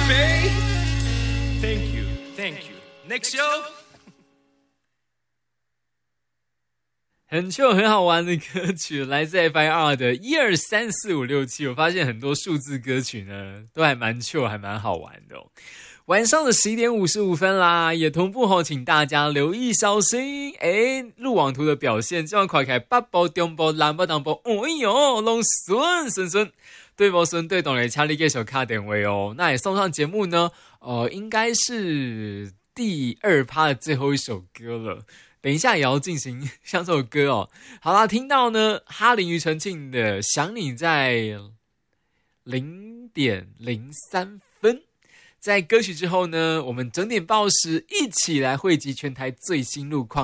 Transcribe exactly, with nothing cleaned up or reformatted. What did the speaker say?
杯。Thank you, thank you. Next show. 很秀很好玩的歌曲，来自 F I R 的一二三四五六七。我发现很多数字歌曲呢，都还蛮秀，还蛮好玩的哦。晚上的十一点五十五分啦，也同步吼，请大家留意小心。诶，路网图的表现，这样快开八波、中波、南波、东波，哎呦，拢顺顺顺。对不顺对懂嘞，请你继续卡点位哦。那也送上节目呢，呃，应该是第二趴的最后一首歌了。等一下也要进行像这首歌哦。好啦，听到呢哈林庾澄庆的《想你》在零点零三分。在歌曲之后呢，我们整点报时一起来汇集全台最新路况。